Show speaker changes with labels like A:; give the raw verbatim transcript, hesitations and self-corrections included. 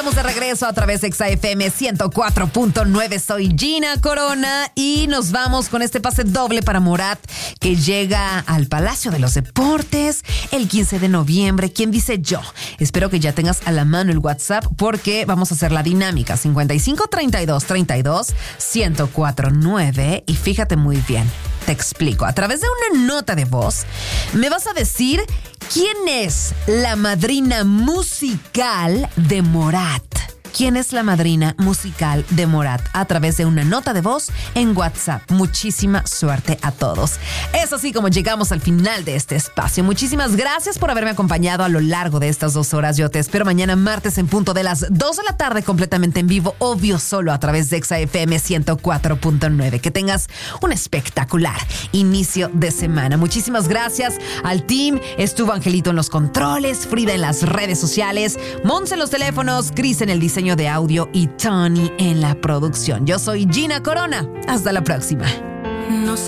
A: estamos de regreso a través de Exa F M ciento cuatro punto nueve. Soy Gina Corona y nos vamos con este pase doble para Morat, que llega al Palacio de los Deportes el quince de noviembre. ¿Quién dice yo? Espero que ya tengas a la mano el WhatsApp porque vamos a hacer la dinámica cincuenta y cinco treinta y dos treinta y dos ciento cuatro nueve. Y fíjate muy bien, te explico. A través de una nota de voz me vas a decir quién es la madrina musical de Morat. ¿Quién es la madrina musical de Morat? A través de una nota de voz en WhatsApp. Muchísima suerte a todos. Es así como llegamos al final de este espacio. Muchísimas gracias por haberme acompañado a lo largo de estas dos horas. Yo te espero mañana martes en punto de las dos de la tarde, completamente en vivo, obvio solo a través de Exa F M ciento cuatro punto nueve. Que tengas un espectacular inicio de semana. Muchísimas gracias al team. Estuvo Angelito en los controles, Frida en las redes sociales, Mons en los teléfonos, Cris en el diseño de audio y Tony en la producción. Yo soy Gina Corona. Hasta la próxima. No